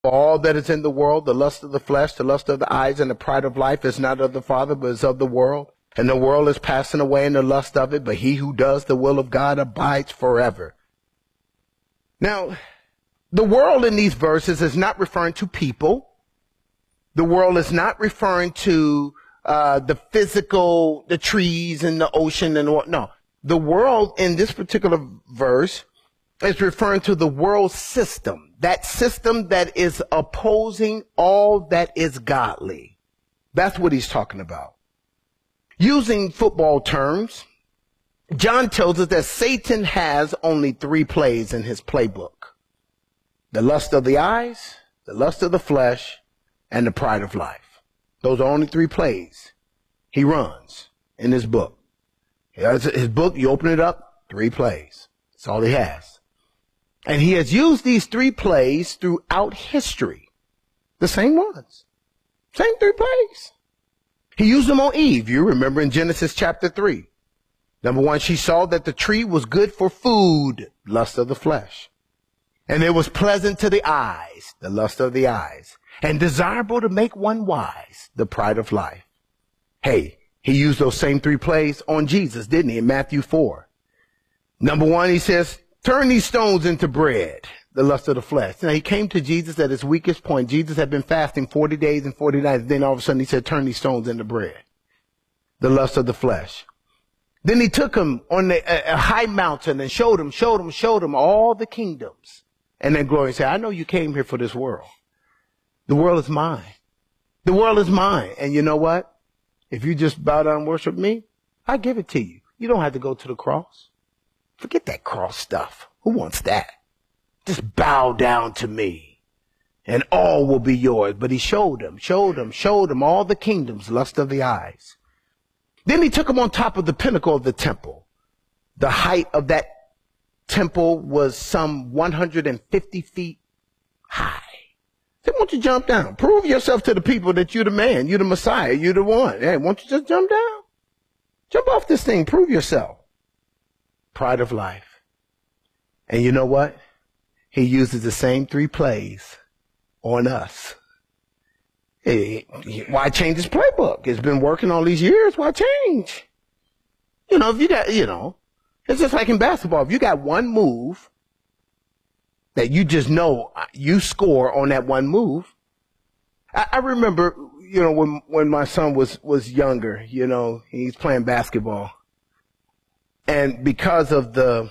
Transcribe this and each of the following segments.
All that is in the world, the lust of the flesh, the lust of the eyes, and the pride of life is not of the Father, but is of the world. And the world is passing away in the lust of it, but he who does the will of God abides forever. Now, the world in these verses is not referring to people. The world is not referring to the physical, the trees and the ocean and what. No, the world in this particular verse is referring to the world system, that system that is opposing all that is godly. That's what he's talking about. Using football terms, John tells us that Satan has only 3 plays in his playbook: the lust of the eyes, the lust of the flesh, and the pride of life. Those are only 3 plays he runs in his book. His book, you open it up, 3 plays. That's all he has. And he has used these 3 plays throughout history. The same ones. Same 3 plays. He used them on Eve. You remember in Genesis chapter 3. Number 1, she saw that the tree was good for food, lust of the flesh. And it was pleasant to the eyes, the lust of the eyes. And desirable to make one wise, the pride of life. Hey, he used those same 3 plays on Jesus, didn't he, in Matthew 4. Number 1, he says, turn these stones into bread, the lust of the flesh. Now, he came to Jesus at his weakest point. Jesus had been fasting 40 days and 40 nights. Then all of a sudden he said, turn these stones into bread, the lust of the flesh. Then he took him on a high mountain and showed him all the kingdoms. And then glory said, I know you came here for this world. The world is mine. The world is mine. And you know what? If you just bow down and worship me, I give it to you. You don't have to go to the cross. Forget that cross stuff. Who wants that? Just bow down to me and all will be yours. But he showed him all the kingdoms, lust of the eyes. Then he took him on top of the pinnacle of the temple. The height of that temple was some 150 feet high. He said, won't you jump down? Prove yourself to the people that you're the man, you're the Messiah, you're the one. Hey, won't you just jump down? Jump off this thing, prove yourself. Pride of life. And you know what? He uses the same 3 plays on us. Hey, why change his playbook? It's been working all these years. Why change? You know, if you got, it's just like in basketball. If you got one move that you just know you score on that one move. I remember, when my son was younger, he's playing basketball. And because of the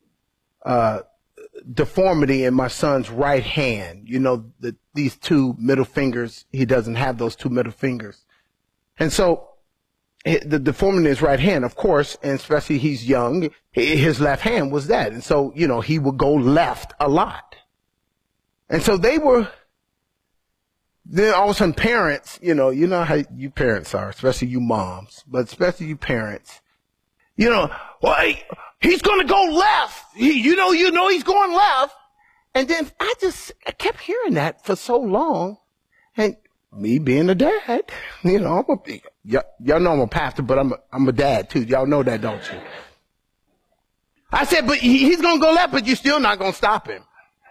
deformity in my son's right hand, these 2 middle fingers, he doesn't have those 2 middle fingers. And so the deformity in his right hand, of course, and especially he's young, his left hand was that. And so, he would go left a lot. And so then all of a sudden parents, you know how you parents are, especially you moms, but especially you parents, well, he's going to go left. You know he's going left. And then I kept hearing that for so long. And me being a dad, y'all know I'm a pastor, but I'm a dad too. Y'all know that, don't you? I said, but he's going to go left, but you're still not going to stop him.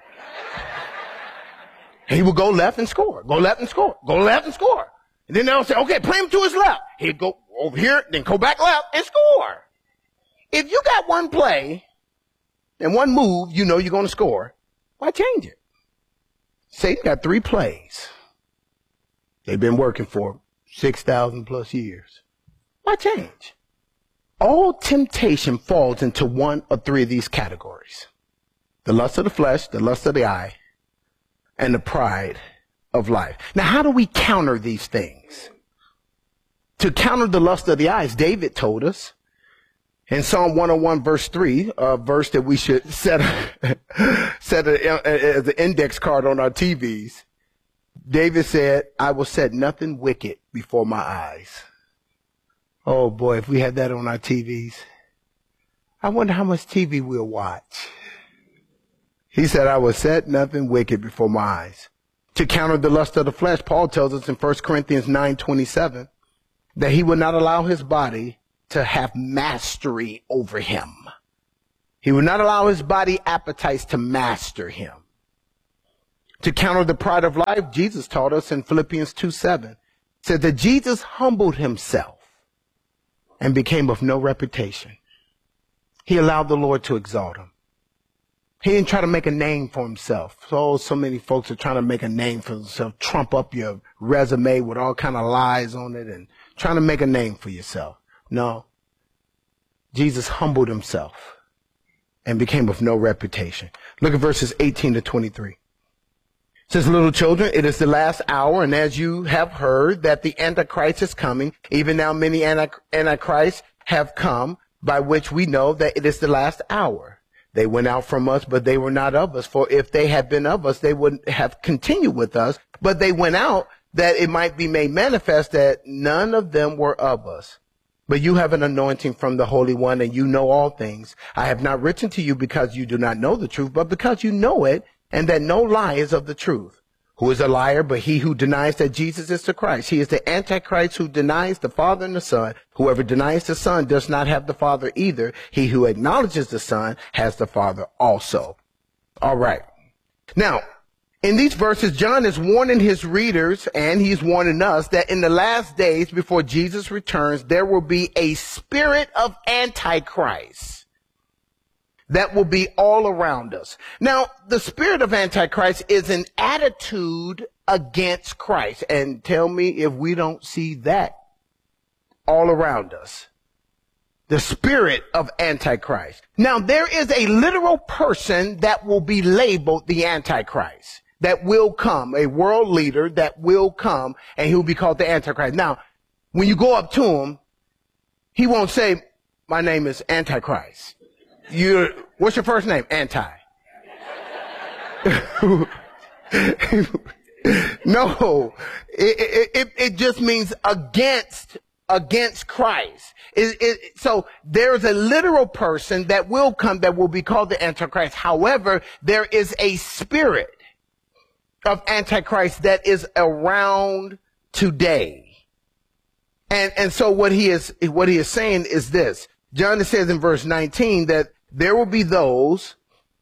He would go left and score, go left and score, go left and score. And then they'll say, okay, play him to his left. He'd go over here, then go back left and score. If you got one play and one move, you're going to score, why change it? Satan got 3 plays. They've been working for 6,000 plus years. Why change? All temptation falls into one of 3 of these categories. The lust of the flesh, the lust of the eye, and the pride of life. Now, how do we counter these things? To counter the lust of the eyes, David told us in Psalm 101 verse 3, a verse that we should set as an index card on our TVs. David said, I will set nothing wicked before my eyes. Oh boy, if we had that on our TVs, I wonder how much TV we'll watch. He said, I will set nothing wicked before my eyes. To counter the lust of the flesh, Paul tells us in 1 Corinthians 9:27 that he would not allow his body to have mastery over him. He would not allow his body appetites to master him. To counter the pride of life, Jesus taught us in Philippians 2:7, said that Jesus humbled himself and became of no reputation. He allowed the Lord to exalt him. He didn't try to make a name for himself. So many folks are trying to make a name for themselves, trump up your resume with all kind of lies on it and trying to make a name for yourself. No. Jesus humbled himself and became of no reputation. Look at verses 18 to 23. It says, little children, it is the last hour, and as you have heard that the Antichrist is coming, even now many Antichrists have come, by which we know that it is the last hour. They went out from us, but they were not of us. For if they had been of us, they would have continued with us. But they went out that it might be made manifest that none of them were of us. But you have an anointing from the Holy One, and you know all things. I have not written to you because you do not know the truth, but because you know it, and that no lie is of the truth. Who is a liar but he who denies that Jesus is the Christ? He is the Antichrist who denies the Father and the Son. Whoever denies the Son does not have the Father either. He who acknowledges the Son has the Father also. All right. Now, in these verses, John is warning his readers, and he's warning us, that in the last days before Jesus returns, there will be a spirit of Antichrist that will be all around us. Now, the spirit of Antichrist is an attitude against Christ. And tell me if we don't see that all around us. The spirit of Antichrist. Now, there is a literal person that will be labeled the Antichrist, that will come, a world leader that will come, and he will be called the Antichrist. Now, when you go up to him, he won't say, my name is Antichrist. What's your first name? Anti. No, it just means against Christ. So there's a literal person that will come that will be called the Antichrist. However, there is a spirit of Antichrist that is around today. And so what he is saying is this. John says in verse 19 that there will be those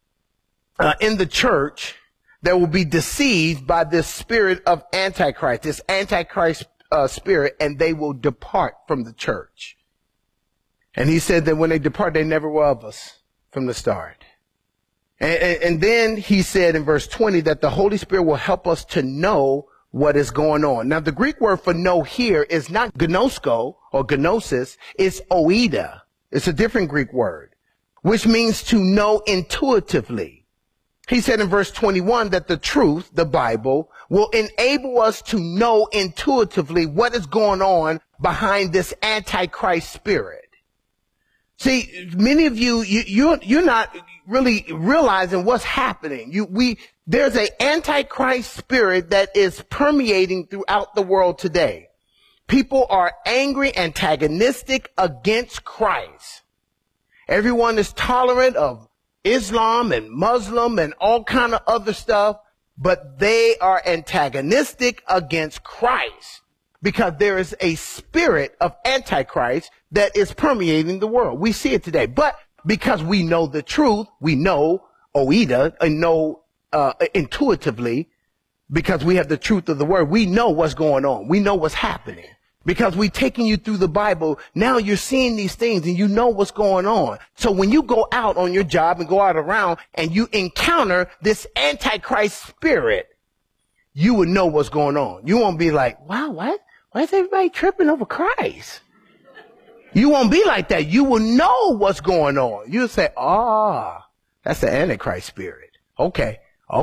in the church that will be deceived by this spirit of Antichrist, this Antichrist spirit, and they will depart from the church. And he said that when they depart, they never were of us from the start. And then he said in verse 20 that the Holy Spirit will help us to know what is going on. Now, the Greek word for know here is not gnosko or gnosis, it's oida. It's a different Greek word, which means to know intuitively. He said in verse 21 that the truth, the Bible, will enable us to know intuitively what is going on behind this Antichrist spirit. See, many of you're not really realizing what's happening. There's an Antichrist spirit that is permeating throughout the world today. People are angry, antagonistic against Christ. Everyone is tolerant of Islam and Muslim and all kind of other stuff, but they are antagonistic against Christ because there is a spirit of Antichrist that is permeating the world. We see it today, but because we know the truth, we know oida and know intuitively, because we have the truth of the word, we know what's going on. We know what's happening. Because we're taking you through the Bible, now you're seeing these things and you know what's going on. So when you go out on your job and go out around and you encounter this Antichrist spirit, you would know what's going on. You won't be like, wow, why is everybody tripping over Christ? You won't be like that. You will know what's going on. You'll say, that's the Antichrist spirit. Okay,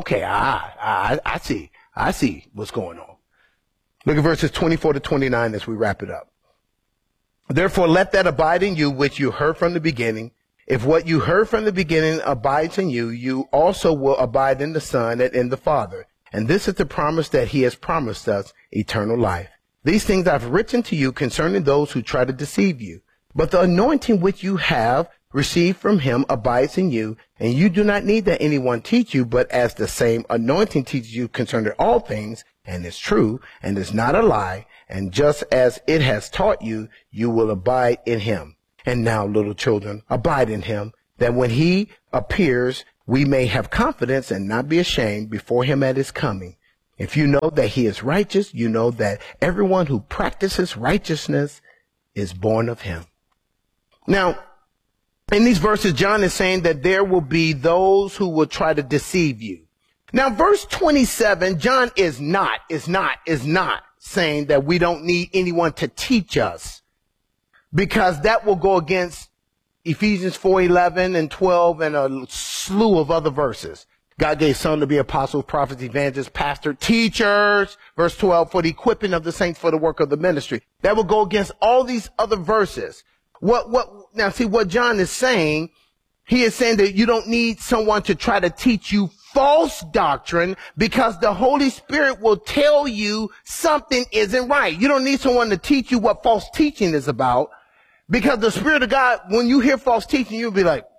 I see what's going on. Look at verses 24 to 29 as we wrap it up. Therefore, let that abide in you which you heard from the beginning. If what you heard from the beginning abides in you, you also will abide in the Son and in the Father. And this is the promise that he has promised us, eternal life. These things I've written to you concerning those who try to deceive you. But the anointing which you have received from him abides in you, and you do not need that anyone teach you, but as the same anointing teaches you concerning all things, and is true, and is not a lie, and just as it has taught you, you will abide in him. And now, little children, abide in him, that when he appears, we may have confidence and not be ashamed before him at his coming. If you know that he is righteous, you know that everyone who practices righteousness is born of him. Now, in these verses, John is saying that there will be those who will try to deceive you. Now, verse 27, John is not saying that we don't need anyone to teach us, because that will go against Ephesians 4:11 and 12 and a slew of other verses. God gave some to be apostles, prophets, evangelists, pastors, teachers. Verse 12, for the equipping of the saints for the work of the ministry. That will go against all these other verses. Now see what John is saying. He is saying that you don't need someone to try to teach you false doctrine, because the Holy Spirit will tell you something isn't right. You don't need someone to teach you what false teaching is about, because the Spirit of God, when you hear false teaching, you'll be like,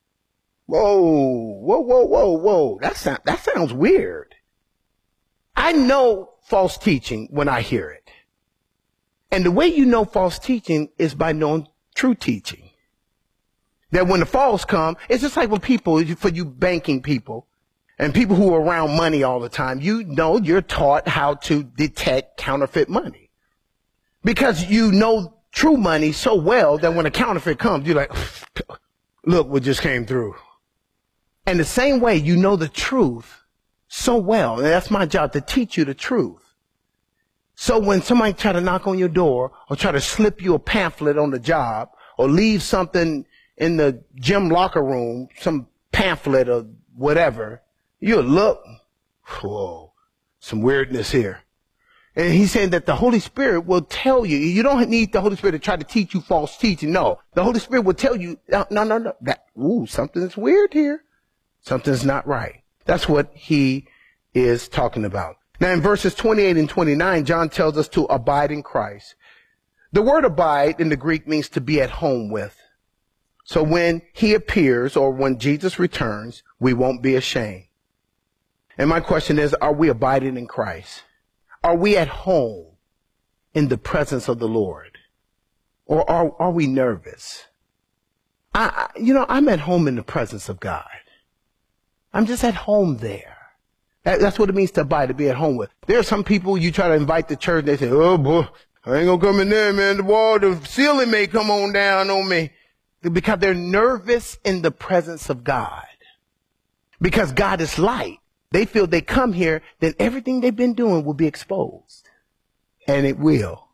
whoa. That sounds weird. I know false teaching when I hear it. And the way you know false teaching is by knowing true teaching. That when the false come, it's just like when people, for you banking people and people who are around money all the time, you know, you're taught how to detect counterfeit money. Because you know true money so well that when a counterfeit comes, you're like, look what just came through. And the same way, you know the truth so well. And that's my job, to teach you the truth. So when somebody try to knock on your door or try to slip you a pamphlet on the job or leave something in the gym locker room, some pamphlet or whatever, you'll look, whoa, some weirdness here. And he's saying that the Holy Spirit will tell you. You don't need the Holy Spirit to try to teach you false teaching. No, the Holy Spirit will tell you, no, something's weird here. Something's not right. That's what he is talking about. Now in verses 28 and 29, John tells us to abide in Christ. The word abide in the Greek means to be at home with. So when he appears, or when Jesus returns, we won't be ashamed. And my question is, are we abiding in Christ? Are we at home in the presence of the Lord? Or are we nervous? I'm at home in the presence of God. I'm just at home there. That's what it means to abide, to be at home with. There are some people you try to invite to church, they say, oh boy, I ain't gonna come in there, man. The ceiling may come on down on me. Because they're nervous in the presence of God. Because God is light. They feel they come here, then everything they've been doing will be exposed. And it will.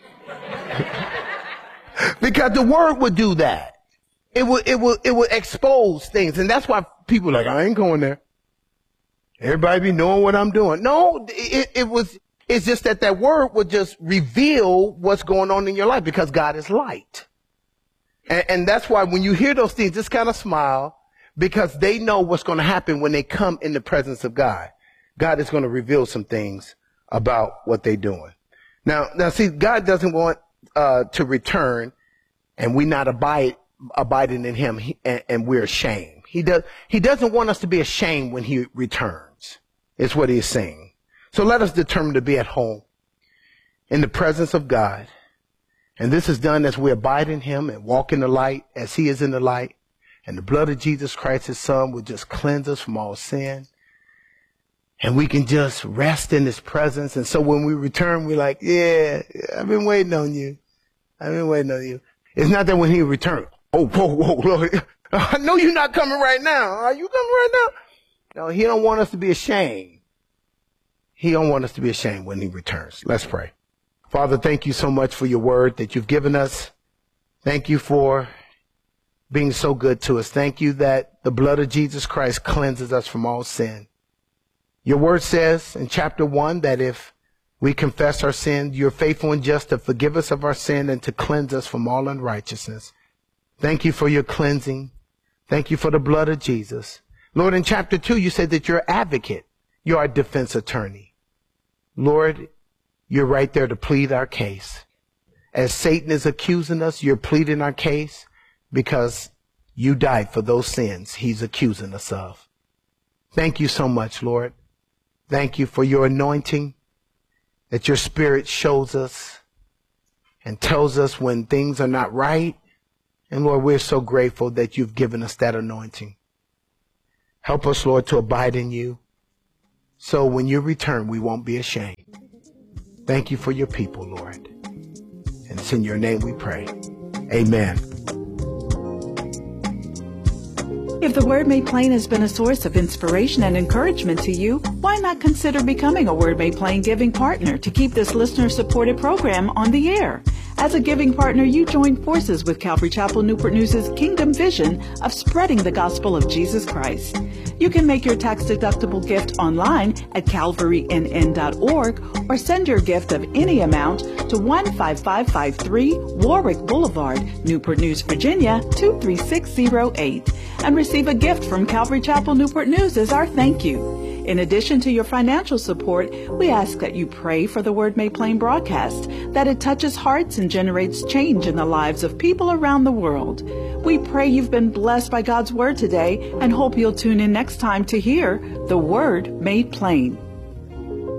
Because the word would do that. It will expose things. And that's why people are like, I ain't going there. Everybody be knowing what I'm doing. No, it's just that word would just reveal what's going on in your life, because God is light. And that's why when you hear those things, just kind of smile, because they know what's going to happen when they come in the presence of God. God is going to reveal some things about what they're doing. Now see, God doesn't want to return and we not abiding in him, and we're ashamed. He doesn't want us to be ashamed when he returns. It's what he's saying. So let us determine to be at home in the presence of God. And this is done as we abide in him and walk in the light as he is in the light. And the blood of Jesus Christ, his son, will just cleanse us from all sin. And we can just rest in his presence. And so when we return, we're like, yeah, I've been waiting on you. I've been waiting on you. It's not that when he returns, oh, whoa, I know you're not coming right now. Are you coming right now? No, he don't want us to be ashamed. He don't want us to be ashamed when he returns. Let's pray. Father, thank you so much for your word that you've given us. Thank you for being so good to us. Thank you that the blood of Jesus Christ cleanses us from all sin. Your word says in chapter 1 that if we confess our sin, you're faithful and just to forgive us of our sin and to cleanse us from all unrighteousness. Thank you for your cleansing. Thank you for the blood of Jesus. Lord, in chapter 2, you said that you're an advocate. You're our defense attorney. Lord, you're right there to plead our case. As Satan is accusing us, you're pleading our case because you died for those sins he's accusing us of. Thank you so much, Lord. Thank you for your anointing, that your spirit shows us and tells us when things are not right. And Lord, we're so grateful that you've given us that anointing. Help us, Lord, to abide in you. So when you return, we won't be ashamed. Thank you for your people, Lord. And it's in your name we pray. Amen. If the Word Made Plain has been a source of inspiration and encouragement to you, why not consider becoming a Word Made Plain giving partner to keep this listener-supported program on the air? As a giving partner, you join forces with Calvary Chapel Newport News' Kingdom Vision of spreading the gospel of Jesus Christ. You can make your tax-deductible gift online at calvarynn.org or send your gift of any amount to 15553 Warwick Boulevard, Newport News, Virginia 23608, and receive a gift from Calvary Chapel Newport News as our thank you. In addition to your financial support, we ask that you pray for the Word Made Plain broadcast, that it touches hearts and generates change in the lives of people around the world. We pray you've been blessed by God's Word today and hope you'll tune in next time to hear the Word Made Plain.